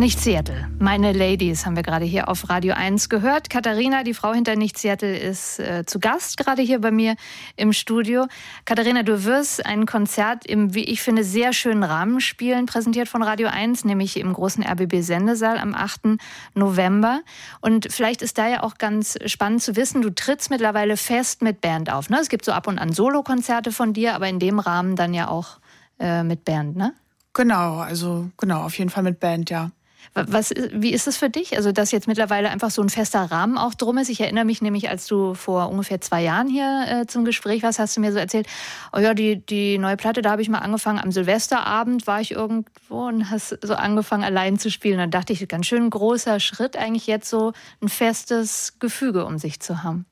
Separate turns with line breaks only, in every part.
Nicht Seattle. Meine Ladies haben wir gerade hier auf Radio 1 gehört. Katharina, die Frau hinter Nicht Seattle, ist zu Gast gerade hier bei mir im Studio. Katharina, du wirst ein Konzert im, wie ich finde, sehr schönen Rahmen spielen, präsentiert von Radio 1, nämlich im großen RBB-Sendesaal am 8. November. Und vielleicht ist da ja auch ganz spannend zu wissen, du trittst mittlerweile fest mit Band auf, ne? Es gibt so ab und an Solokonzerte von dir, aber in dem Rahmen dann ja auch mit Band, ne?
Genau, auf jeden Fall mit Band, ja.
Wie ist es für dich? Also, dass jetzt mittlerweile einfach so ein fester Rahmen auch drum ist. Ich erinnere mich nämlich, als du vor ungefähr 2 Jahren hier zum Gespräch warst, hast du mir so erzählt, oh ja, die neue Platte, da habe ich mal angefangen. Am Silvesterabend war ich irgendwo und hast so angefangen, allein zu spielen. Dann dachte ich, ganz schön großer Schritt, eigentlich jetzt so ein festes Gefüge um sich zu haben.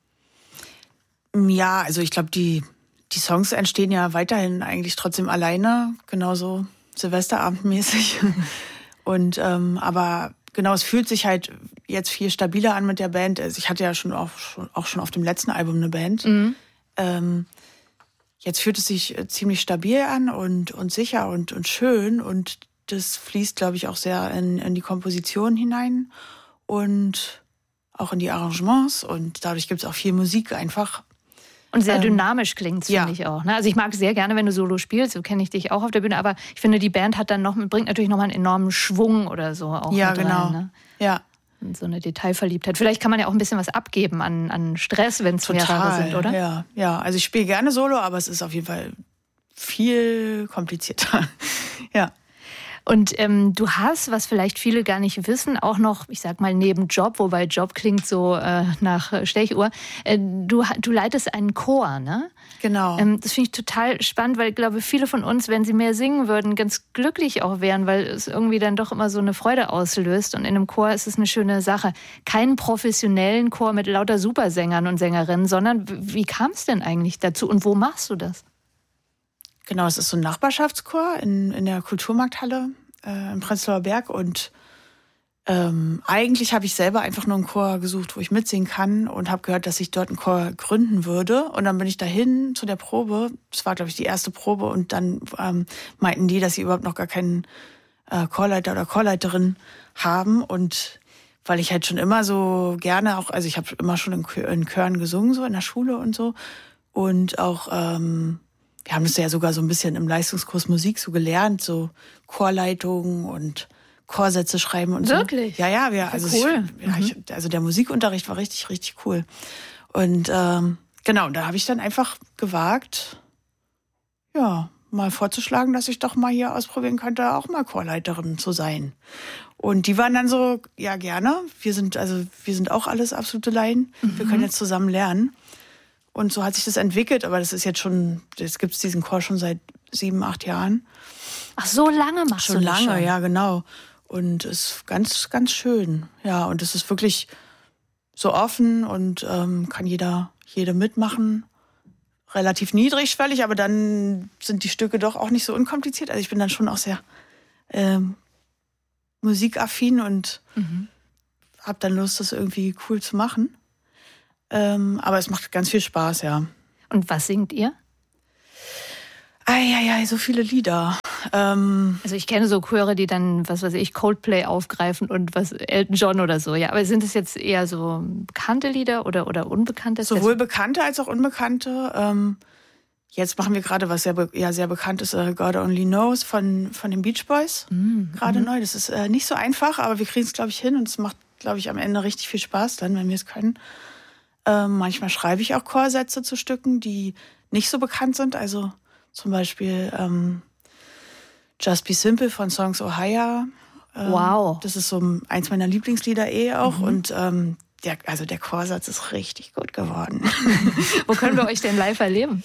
Ja, also ich glaube, die Songs entstehen ja weiterhin eigentlich trotzdem alleine, genauso Silvesterabendmäßig. Und aber genau, es fühlt sich halt jetzt viel stabiler an mit der Band. Also ich hatte ja auch schon auf dem letzten Album eine Band. Mhm. Jetzt fühlt es sich ziemlich stabil an und sicher und schön. Und das fließt, glaube ich, auch sehr in die Komposition hinein und auch in die Arrangements. Und dadurch gibt es auch viel Musik einfach.
Und sehr dynamisch klingt es, finde ich auch. Ne? Also ich mag sehr gerne, wenn du Solo spielst, so kenne ich dich auch auf der Bühne, aber ich finde, die Band hat dann bringt natürlich nochmal einen enormen Schwung oder so auch mit rein. Ne?
Ja.
Und so eine Detailverliebtheit. Vielleicht kann man ja auch ein bisschen was abgeben an Stress, wenn es mehrere sind, oder?
Ja. Also ich spiele gerne Solo, aber es ist auf jeden Fall viel komplizierter. Ja.
Und du hast, was vielleicht viele gar nicht wissen, auch noch, ich sag mal, neben Job, wobei Job klingt so nach Stechuhr, du leitest einen Chor, ne?
Genau.
Das finde ich total spannend, weil ich glaube, viele von uns, wenn sie mehr singen würden, ganz glücklich auch wären, weil es irgendwie dann doch immer so eine Freude auslöst. Und in einem Chor ist es eine schöne Sache. Keinen professionellen Chor mit lauter Supersängern und Sängerinnen, sondern wie kam es denn eigentlich dazu und wo machst du das?
Genau, es ist so ein Nachbarschaftschor in der Kulturmarkthalle im Prenzlauer Berg. Und eigentlich habe ich selber einfach nur einen Chor gesucht, wo ich mitsingen kann und habe gehört, dass ich dort einen Chor gründen würde. Und dann bin ich dahin zu der Probe. Das war, glaube ich, die erste Probe. Und dann meinten die, dass sie überhaupt noch gar keinen Chorleiter oder Chorleiterin haben. Und weil ich halt schon immer so gerne auch, also ich habe immer schon in Chören gesungen, so in der Schule und so. Und auch wir haben das ja sogar so ein bisschen im Leistungskurs Musik so gelernt, so Chorleitungen und Chorsätze schreiben und so.
Wirklich?
Ja,
cool.
Also der Musikunterricht war richtig, richtig cool. Und genau, da habe ich dann einfach gewagt, ja, mal vorzuschlagen, dass ich doch mal hier ausprobieren könnte, auch mal Chorleiterin zu sein. Und die waren dann so, ja, gerne. Wir sind auch alles absolute Laien. Wir können jetzt zusammen lernen. Und so hat sich das entwickelt, aber das gibt es diesen Chor schon seit 7, 8 Jahren.
Ach, so lange machst du das schon?
Schon lange, ja, genau. Und es ist ganz, ganz schön. Ja, und es ist wirklich so offen und kann jede mitmachen. Relativ niedrigschwellig, aber dann sind die Stücke doch auch nicht so unkompliziert. Also ich bin dann schon auch sehr musikaffin und habe dann Lust, das irgendwie cool zu machen. Aber es macht ganz viel Spaß, ja.
Und was singt ihr?
So viele Lieder.
Also ich kenne so Chöre, die dann, was weiß ich, Coldplay aufgreifen und was Elton John oder so. Ja, aber sind es jetzt eher so bekannte Lieder oder unbekannte?
Sowohl bekannte als auch unbekannte. Jetzt machen wir gerade was sehr bekannt ist, God Only Knows von den Beach Boys. Gerade neu. Das ist nicht so einfach, aber wir kriegen es, glaube ich, hin und es macht, glaube ich, am Ende richtig viel Spaß dann, wenn wir es können. Manchmal schreibe ich auch Chorsätze zu Stücken, die nicht so bekannt sind. Also zum Beispiel Just Be Simple von Songs Ohio.
Wow.
Das ist so eins meiner Lieblingslieder auch. Und der Chorsatz ist richtig gut geworden.
Wo können wir euch denn live erleben?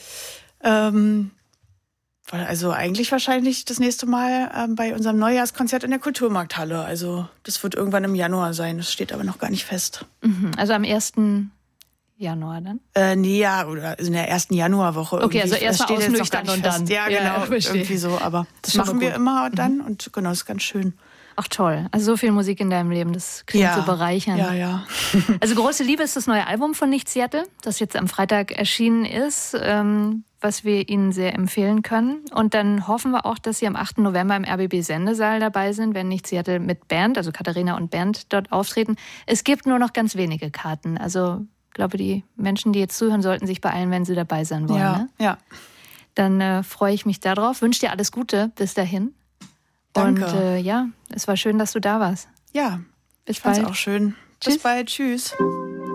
Also eigentlich wahrscheinlich das nächste Mal bei unserem Neujahrskonzert in der Kulturmarkthalle. Also das wird irgendwann im Januar sein. Das steht aber noch gar nicht fest.
Also am 1. Januar dann?
Oder in der ersten Januarwoche.
Okay, also erst mal ausnüchtern und dann.
Ja, genau, irgendwie so. Aber das machen wir immer dann und genau, das ist ganz schön.
Ach toll, also so viel Musik in deinem Leben, das klingt so bereichernd.
Ja.
Also Große Liebe ist das neue Album von Nicht Seattle, das jetzt am Freitag erschienen ist. was wir Ihnen sehr empfehlen können. Und dann hoffen wir auch, dass Sie am 8. November im RBB-Sendesaal dabei sind, wenn nicht Seattle mit Band, also Katharina und Band, dort auftreten. Es gibt nur noch ganz wenige Karten. Also ich glaube, die Menschen, die jetzt zuhören, sollten sich beeilen, wenn sie dabei sein wollen.
Ja,
ne?
ja.
Dann freue ich mich darauf. Wünsche dir alles Gute bis dahin.
Danke.
Und ja, es war schön, dass du da warst.
Ja,
Bis
ich fand's
bald.
auch schön.
Tschüss.
Bis bald. Tschüss.